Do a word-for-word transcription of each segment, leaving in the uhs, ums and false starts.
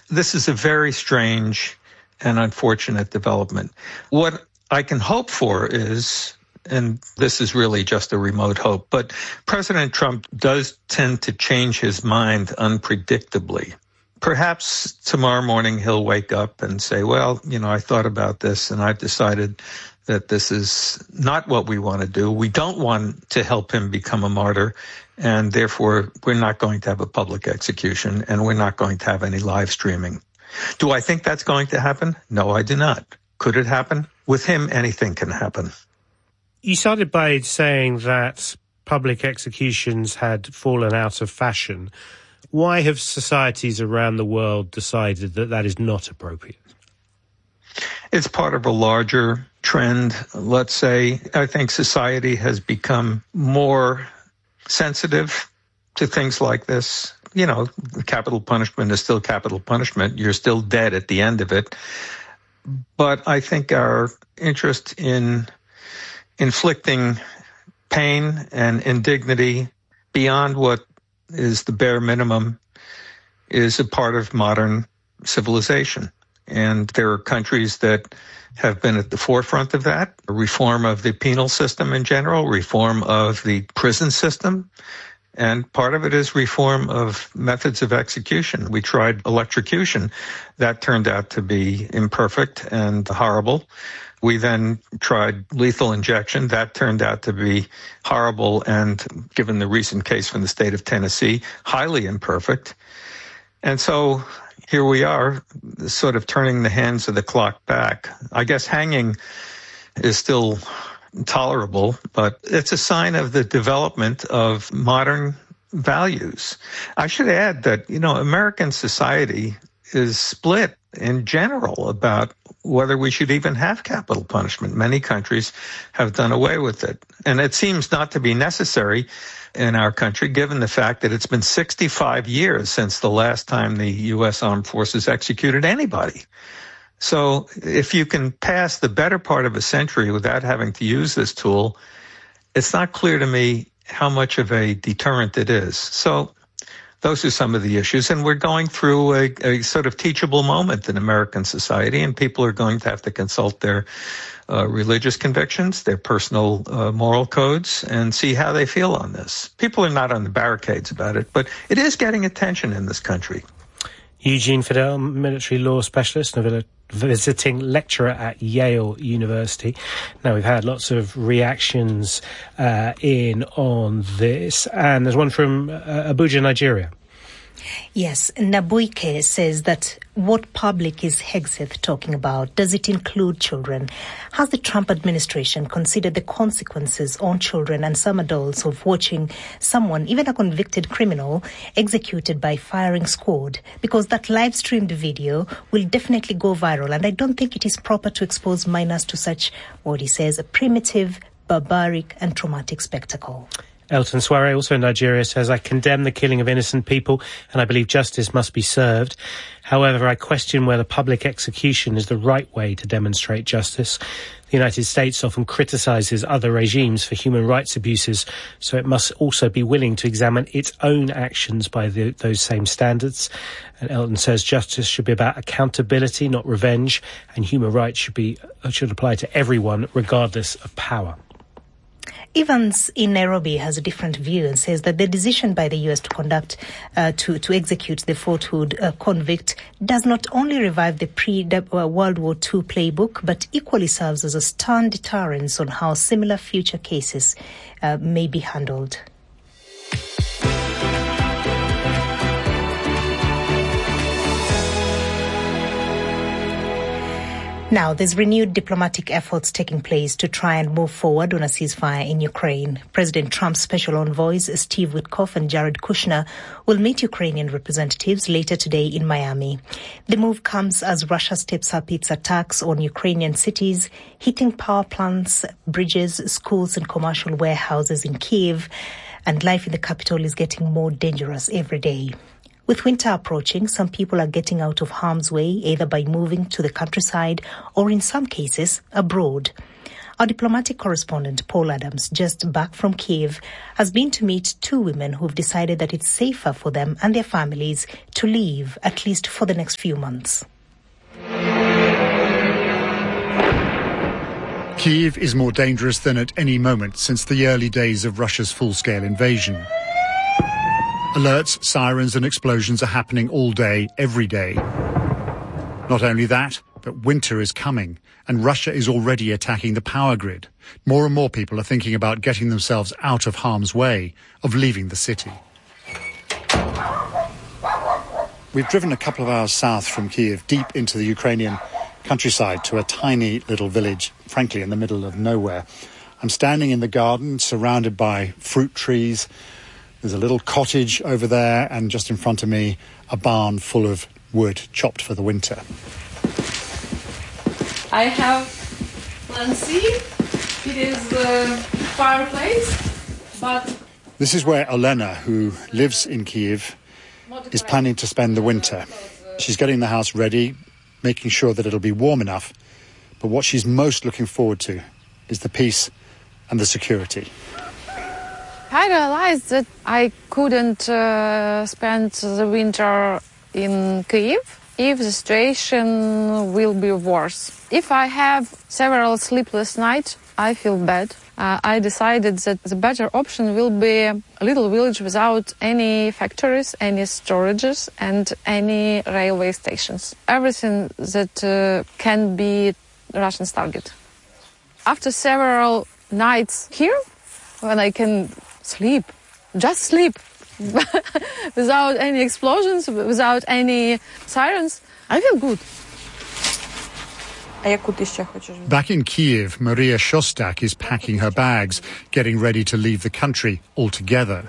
this is a very strange and unfortunate development. What I can hope for is, and this is really just a remote hope, but President Trump does tend to change his mind unpredictably. Perhaps tomorrow morning he'll wake up and say, well, you know, I thought about this and I've decided that this is not what we want to do. We don't want to help him become a martyr, and therefore we're not going to have a public execution and we're not going to have any live streaming. Do I think that's going to happen? No, I do not. Could it happen? With him, anything can happen. You started by saying that public executions had fallen out of fashion. Why have societies around the world decided that that is not appropriate? It's part of a larger trend, let's say. I think society has become more sensitive to things like this. You know, capital punishment is still capital punishment. You're still dead at the end of it. But I think our interest in inflicting pain and indignity beyond what is the bare minimum is a part of modern civilization. And there are countries that have been at the forefront of that. Reform of the penal system in general, reform of the prison system. And part of it is reform of methods of execution. We tried electrocution. That turned out to be imperfect and horrible. We then tried lethal injection. That turned out to be horrible and, given the recent case from the state of Tennessee, highly imperfect. And so here we are, sort of turning the hands of the clock back. I guess hanging is still tolerable, but it's a sign of the development of modern values. I should add that, you know, American society is split in general about whether we should even have capital punishment. Many countries have done away with it. And it seems not to be necessary in our country, given the fact that it's been sixty-five years since the last time the U S Armed Forces executed anybody. So if you can pass the better part of a century without having to use this tool, it's not clear to me how much of a deterrent it is. So those are some of the issues. And we're going through a, a sort of teachable moment in American society, and people are going to have to consult their uh, religious convictions, their personal uh, moral codes, and see how they feel on this. People are not on the barricades about it, but it is getting attention in this country. Eugene Fidel, military law specialist and a visiting lecturer at Yale University. Now, we've had lots of reactions uh, in on this, and there's one from uh, Abuja, Nigeria. Yes, Nabuike says that what public is Hegseth talking about? Does it include children? Has the Trump administration considered the consequences on children and some adults of watching someone, even a convicted criminal, executed by firing squad? Because that live-streamed video will definitely go viral, and I don't think it is proper to expose minors to such, what he says, a primitive, barbaric and traumatic spectacle. Elton Soare, also in Nigeria, says, I condemn the killing of innocent people and I believe justice must be served. However, I question whether public execution is the right way to demonstrate justice. The United States often criticises other regimes for human rights abuses, so it must also be willing to examine its own actions by the, those same standards. And Elton says justice should be about accountability, not revenge, and human rights should be should apply to everyone, regardless of power. Evans in Nairobi has a different view and says that the decision by the U S to conduct, uh, to, to execute the Fort Hood uh, convict does not only revive the pre-World War Two playbook, but equally serves as a stern deterrence on how similar future cases uh, may be handled. Now, there's renewed diplomatic efforts taking place to try and move forward on a ceasefire in Ukraine. President Trump's special envoys, Steve Witkoff and Jared Kushner, will meet Ukrainian representatives later today in Miami. The move comes as Russia steps up its attacks on Ukrainian cities, hitting power plants, bridges, schools and commercial warehouses in Kyiv, and life in the capital is getting more dangerous every day. With winter approaching, some people are getting out of harm's way, either by moving to the countryside or, in some cases, abroad. Our diplomatic correspondent, Paul Adams, just back from Kiev, has been to meet two women who've decided that it's safer for them and their families to leave, at least for the next few months. Kyiv is more dangerous than at any moment since the early days of Russia's full-scale invasion. Alerts, sirens and explosions are happening all day, every day. Not only that, but winter is coming, and Russia is already attacking the power grid. More and more people are thinking about getting themselves out of harm's way, of leaving the city. We've driven a couple of hours south from Kyiv, deep into the Ukrainian countryside, to a tiny little village, frankly, in the middle of nowhere. I'm standing in the garden, surrounded by fruit trees. There's a little cottage over there, and just in front of me, a barn full of wood chopped for the winter. I have plan C. It is the fireplace, but... This is where Olena, who lives in Kyiv, is planning to spend the winter. She's getting the house ready, making sure that it'll be warm enough. But what she's most looking forward to is the peace and the security. I realized that I couldn't uh, spend the winter in Kyiv if the situation will be worse. If I have several sleepless nights, I feel bad. Uh, I decided that the better option will be a little village without any factories, any storages, and any railway stations. Everything that uh, can be Russians' target. After several nights here, when I can sleep, just sleep, without any explosions, without any sirens, I feel good. Back in Kyiv, Maria Shostak is packing her bags, getting ready to leave the country altogether.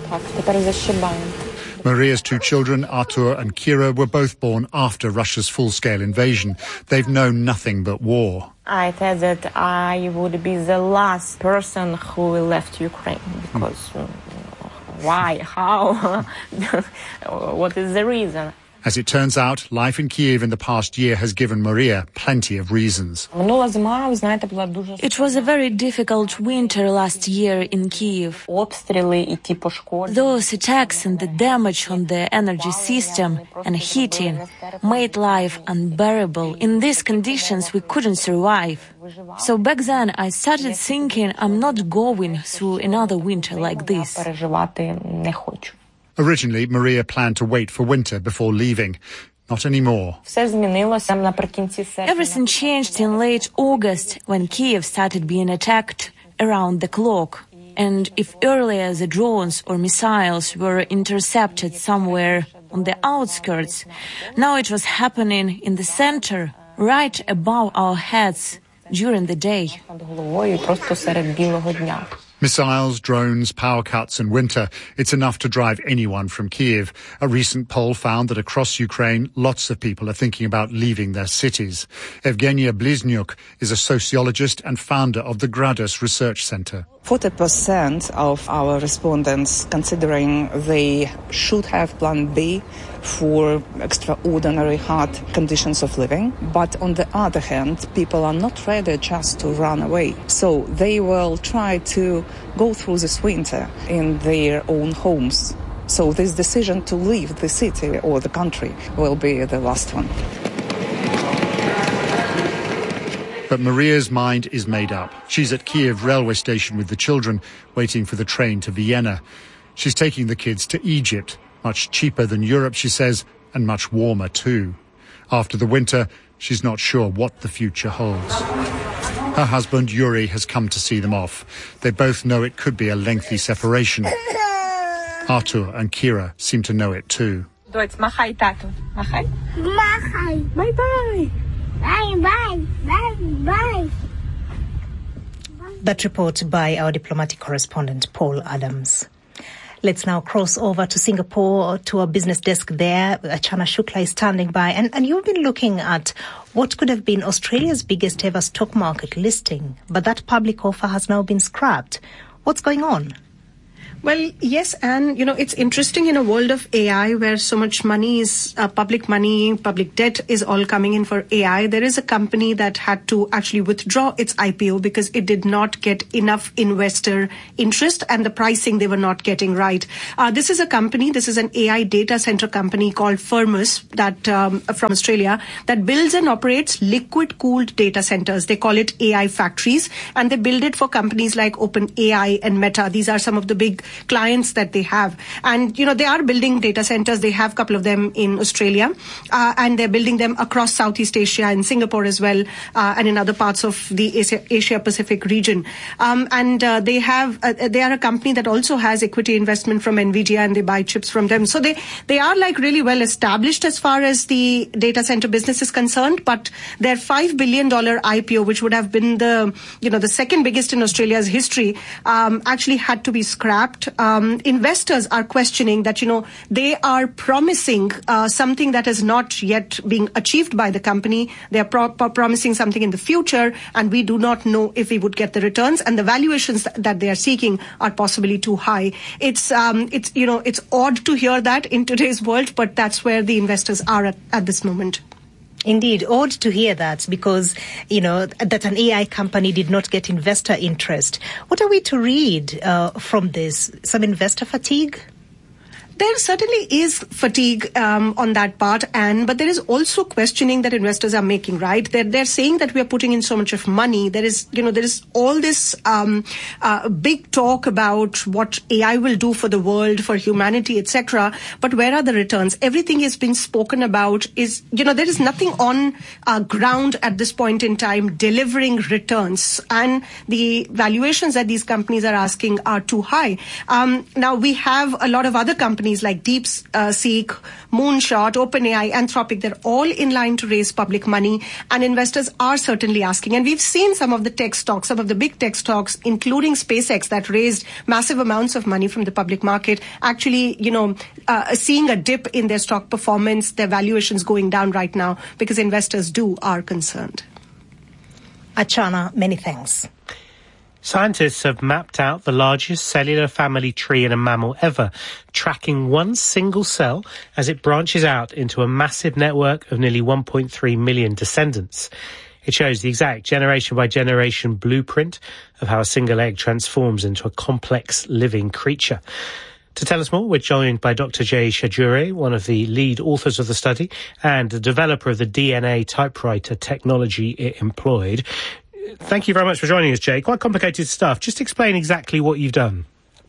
Maria's two children, Artur and Kira, were both born after Russia's full-scale invasion. They've known nothing but war. I thought that I would be the last person who left Ukraine, because why, how, what is the reason? As it turns out, life in Kyiv in the past year has given Maria plenty of reasons. It was a very difficult winter last year in Kyiv. Those attacks and the damage on the energy system and heating made life unbearable. In these conditions, we couldn't survive. So back then, I started thinking I'm not going through another winter like this. Originally, Maria planned to wait for winter before leaving. Not anymore. Everything changed in late August when Kyiv started being attacked around the clock. And if earlier the drones or missiles were intercepted somewhere on the outskirts, now it was happening in the center, right above our heads during the day. Missiles, drones, power cuts and winter, it's enough to drive anyone from Kyiv. A recent poll found that across Ukraine, lots of people are thinking about leaving their cities. Evgenia Bliznyuk is a sociologist and founder of the Gradus Research Center. forty percent of our respondents considering they should have plan B for extraordinary hard conditions of living. But on the other hand, people are not ready just to run away. So they will try to go through this winter in their own homes. So this decision to leave the city or the country will be the last one. But Maria's mind is made up. She's at Kyiv railway station with the children, waiting for the train to Vienna. She's taking the kids to Egypt. Much cheaper than Europe, she says, and much warmer too. After the winter, she's not sure what the future holds. Her husband, Yuri, has come to see them off. They both know it could be a lengthy separation. Artur and Kira seem to know it too. Machai, Tatu. Machai. Machai. Bye-bye. Bye-bye. Bye-bye. That report by our diplomatic correspondent, Paul Adams. Let's now cross over to Singapore, to our business desk there. Achana Shukla is standing by. And, and you've been looking at what could have been Australia's biggest ever stock market listing. But that public offer has now been scrapped. What's going on? Well, yes, and, you know, it's interesting in a world of A I where so much money is, uh, public money, public debt is all coming in for A I. There is a company that had to actually withdraw its I P O because it did not get enough investor interest and the pricing they were not getting right. Uh, this is a company, this is an A I data center company called Firmus that um, from Australia that builds and operates liquid-cooled data centers. They call it A I factories, and they build it for companies like OpenAI and Meta. These are some of the big clients that they have. And, you know, they are building data centers. They have a couple of them in Australia, uh, and they're building them across Southeast Asia and Singapore as well, uh, and in other parts of the Asia, Asia Pacific region. Um, and uh, they have, uh, they are a company that also has equity investment from NVIDIA, and they buy chips from them. So they, they are like really well established as far as the data center business is concerned, but their five billion dollars I P O, which would have been the, you know, the second biggest in Australia's history, um, actually had to be scrapped. Um, investors are questioning that, you know, they are promising uh, something that is not yet being achieved by the company. They are pro- pro- promising something in the future, and we do not know if we would get the returns, and the valuations th- that they are seeking are possibly too high. It's, um, it's, you know, it's odd to hear that in today's world, but that's where the investors are at, at this moment. Indeed, odd to hear that because, you know, that an A I company did not get investor interest. What are we to read uh, from this? Some investor fatigue? There certainly is fatigue um, on that part, and but there is also questioning that investors are making. Right? They're they're saying that we are putting in so much of money. There is, you know, there is all this um, uh, big talk about what A I will do for the world, for humanity, et cetera. But where are the returns? Everything has been spoken about. Is, you know, there is nothing on uh, ground at this point in time delivering returns, and the valuations that these companies are asking are too high. Um, now we have a lot of other companies like DeepSeek, uh, Moonshot, OpenAI, Anthropic. They're all in line to raise public money, and investors are certainly asking. And we've seen some of the tech stocks, some of the big tech stocks, including SpaceX, that raised massive amounts of money from the public market, actually, you know, uh, seeing a dip in their stock performance, their valuations going down right now because investors do are concerned. Archana, many thanks. Scientists have mapped out the largest cellular family tree in a mammal ever, tracking one single cell as it branches out into a massive network of nearly one point three million descendants. It shows the exact generation-by-generation blueprint of how a single egg transforms into a complex living creature. To tell us more, we're joined by Doctor Jay Shajure, one of the lead authors of the study and the developer of the D N A typewriter technology it employed. Thank you very much for joining us, Jay. Quite complicated stuff. Just explain exactly what you've done.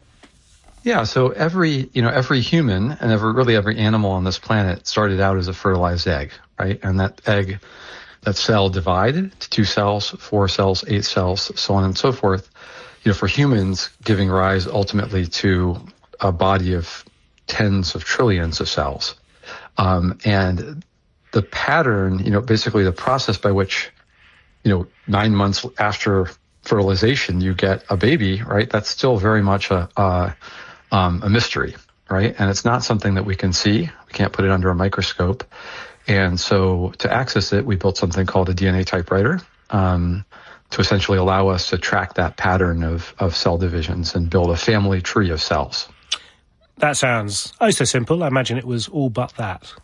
Yeah, so every, you know, every human and every, really every animal on this planet started out as a fertilized egg, right? And that egg, that cell divided to two cells, four cells, eight cells, so on and so forth. You know, for humans, giving rise ultimately to a body of tens of trillions of cells. Um, and the pattern, you know, basically the process by which, you know, nine months after fertilization, you get a baby, right? That's still very much a, a, um, a mystery, right? And it's not something that we can see. We can't put it under a microscope. And so to access it, we built something called a D N A typewriter, um, to essentially allow us to track that pattern of, of cell divisions and build a family tree of cells. That sounds oh so simple. I imagine it was all but that.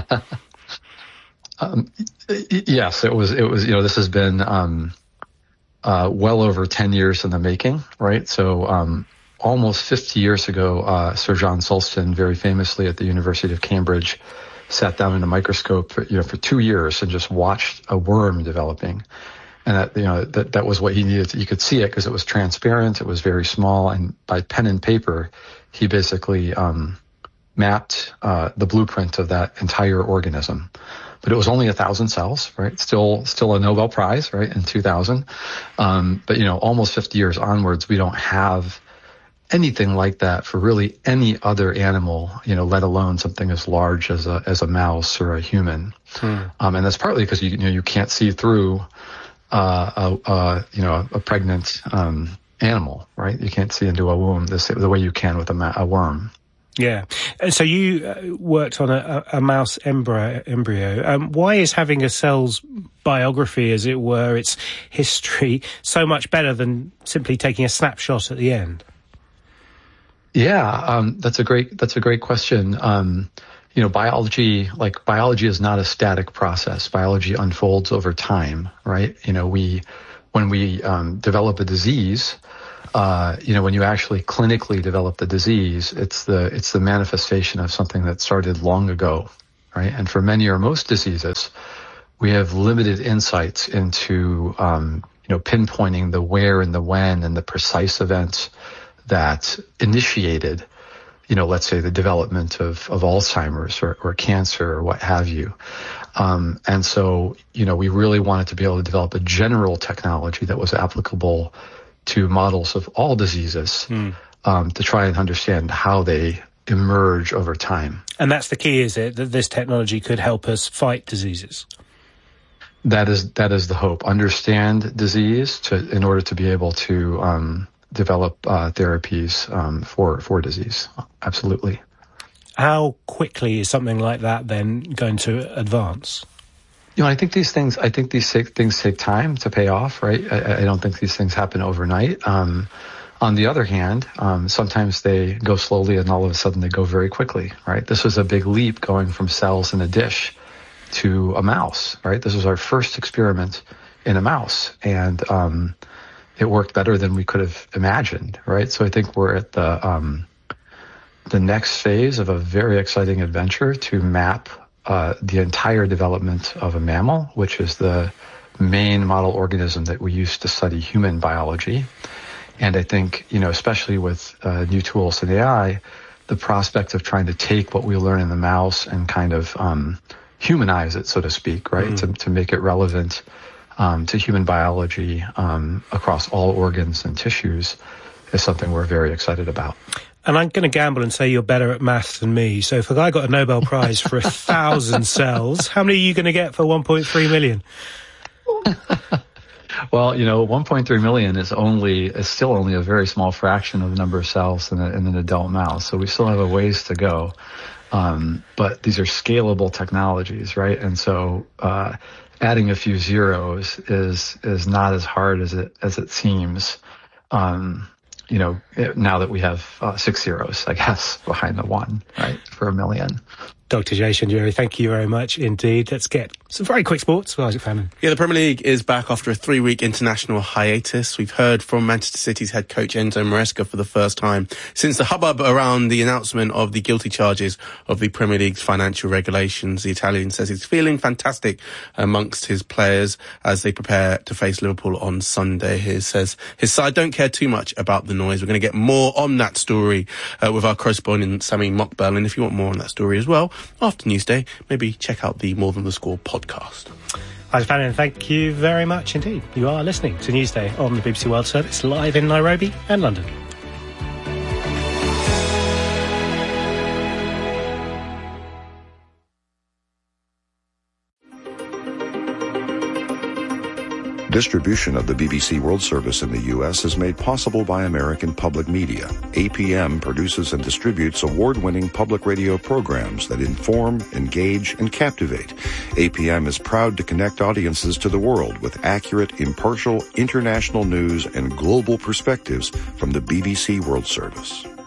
Um, yes, it was, it was, you know, this has been, um, uh, well over ten years in the making, right? So, um, almost fifty years ago, uh, Sir John Sulston, very famously at the University of Cambridge, sat down in a microscope for, you know, for two years and just watched a worm developing. And that, you know, that, that was what he needed. To, you could see it because it was transparent. It was very small. And by pen and paper, he basically, um, mapped, uh, the blueprint of that entire organism. But it was only a thousand cells, right? Still, still a Nobel Prize, right? In two thousand. Um, but, you know, almost fifty years onwards, we don't have anything like that for really any other animal, you know, let alone something as large as a, as a mouse or a human. Hmm. Um, and that's partly because you, you know, you can't see through, uh, a, a you know, a pregnant, um, animal, right? You can't see into a womb the, the way you can with a, ma- a worm. Yeah. So you uh, worked on a, a mouse embryo. embryo. Um, why is having a cell's biography, as it were, its history, so much better than simply taking a snapshot at the end? Yeah, um, that's a great that's a great question. Um, you know, biology, like biology is not a static process. Biology unfolds over time, right? You know, we when we um, develop a disease, uh, you know, when you actually clinically develop the disease, it's the it's the manifestation of something that started long ago, right? And for many or most diseases, we have limited insights into um, you know pinpointing the where and the when and the precise events that initiated, you know, let's say the development of, of Alzheimer's or, or cancer or what have you. Um, and so, you know, we really wanted to be able to develop a general technology that was applicable to models of all diseases, mm. um, to try and understand how they emerge over time. And that's the key, is it, that this technology could help us fight diseases? That is, that is the hope. Understand disease to, in order to be able to, um, develop uh, therapies um, for for disease. Absolutely. How quickly is something like that then going to advance? You know, I think these things. I think these things take time to pay off. Right. I, I don't think these things happen overnight. Um, on the other hand, um, sometimes they go slowly, and all of a sudden they go very quickly. Right. This was a big leap going from cells in a dish to a mouse. Right. This was our first experiment in a mouse, and um, it worked better than we could have imagined, right? So I think we're at the um, the next phase of a very exciting adventure to map uh, the entire development of a mammal, which is the main model organism that we use to study human biology. And I think, you know, especially with uh, new tools in A I, the prospect of trying to take what we learn in the mouse and kind of um, humanize it, so to speak, right, mm. to, to make it relevant Um, to human biology um, across all organs and tissues is something we're very excited about. And I'm going to gamble and say you're better at maths than me. So if a guy got a Nobel Prize for a thousand cells, how many are you going to get for one point three million? Well, you know, one point three million is only is still only a very small fraction of the number of cells in, a, in an adult mouse. So we still have a ways to go. Um, but these are scalable technologies, right? And so uh, adding a few zeros is is not as hard as it as it seems. Um, you know, it, now that we have uh, six zeros, I guess, behind the one, right, for a million. Doctor Jason Jury, thank you very much indeed. Let's get some very quick sports. Well, Isaac Fannin. Yeah, the Premier League is back after a three-week international hiatus. We've heard from Manchester City's head coach Enzo Maresca for the first time since the hubbub around the announcement of the guilty charges of the Premier League's financial regulations. The Italian says he's feeling fantastic amongst his players as they prepare to face Liverpool on Sunday. He says his side don't care too much about the noise. We're going to get more on that story uh, with our correspondent Sami Mokbel. And if you want more on that story as well, after Newsday, maybe check out the More Than the Score podcast. Isaac Fannin, thank you very much indeed. You are listening to Newsday on the B B C World Service, live in Nairobi and London. Distribution of the B B C World Service in the U S is made possible by American Public Media. A P M produces and distributes award-winning public radio programs that inform, engage, and captivate. A P M is proud to connect audiences to the world with accurate, impartial, international news and global perspectives from the B B C World Service.